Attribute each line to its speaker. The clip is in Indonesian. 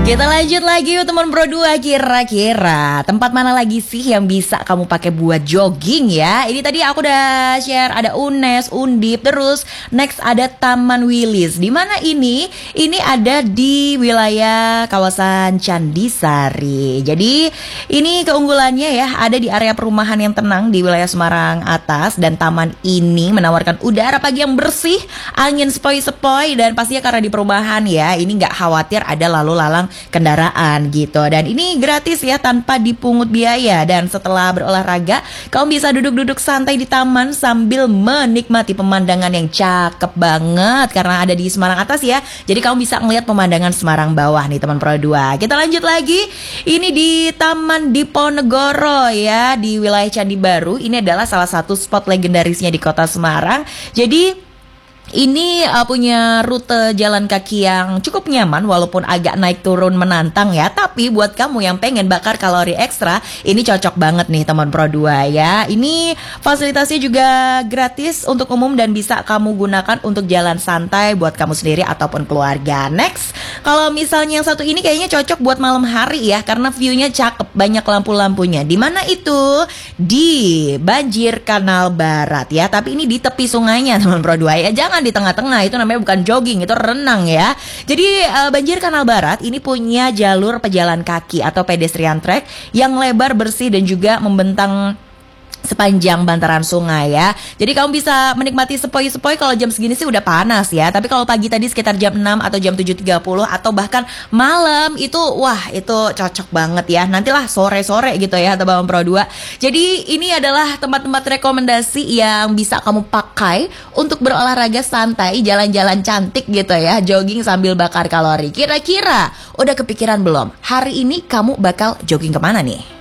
Speaker 1: Kita lanjut lagi yuk teman Bro 2. Kira-kira tempat mana lagi sih yang bisa kamu pakai buat jogging ya? Ini tadi aku udah share ada UNES, Undip, terus next ada Taman Wilis. Di mana ini? Ini ada di wilayah kawasan Candisari. Jadi ini keunggulannya ya ada di area perumahan yang tenang di wilayah Semarang atas, dan taman ini menawarkan udara pagi yang bersih, angin sepoi-sepoi, dan pastinya karena di perumahan ya ini nggak khawatir ada lalu lalang kendaraan gitu. Dan ini gratis ya tanpa dipungut biaya. Dan setelah berolahraga kamu bisa duduk-duduk santai di taman sambil menikmati pemandangan yang cakep banget karena ada di Semarang atas ya. Jadi kamu bisa ngeliat pemandangan Semarang bawah nih teman Pro 2. Kita lanjut lagi. Ini di Taman Diponegoro ya, di wilayah Candi Baru. Ini adalah salah satu spot legendarisnya di kota Semarang. Jadi ini punya rute jalan kaki yang cukup nyaman walaupun agak naik turun menantang ya. Tapi buat kamu yang pengen bakar kalori ekstra, ini cocok banget nih teman Pro 2 ya. Ini fasilitasnya juga gratis untuk umum dan bisa kamu gunakan untuk jalan santai buat kamu sendiri ataupun keluarga. Next, kalau misalnya yang satu ini kayaknya cocok buat malam hari ya karena view-nya cakep, banyak lampu-lampunya. Di mana itu? Di Banjir Kanal Barat ya. Tapi ini di tepi sungainya teman Pro 2 ya. Jangan di tengah-tengah, itu namanya bukan jogging, itu renang ya. Jadi Banjir Kanal Barat ini punya jalur pejalan kaki atau pedestrian track yang lebar, bersih, dan juga membentang sepanjang bantaran sungai ya. Jadi kamu bisa menikmati sepoi-sepoi kalau jam segini sih udah panas ya. Tapi kalau pagi tadi sekitar jam 6 atau jam 7.30 atau bahkan malam itu wah itu cocok banget ya. Nantilah sore-sore gitu ya teman Pro 2. Jadi ini adalah tempat-tempat rekomendasi yang bisa kamu pakai untuk berolahraga santai, jalan-jalan cantik gitu ya, jogging sambil bakar kalori. Kira-kira udah kepikiran belum? Hari ini kamu bakal jogging kemana nih?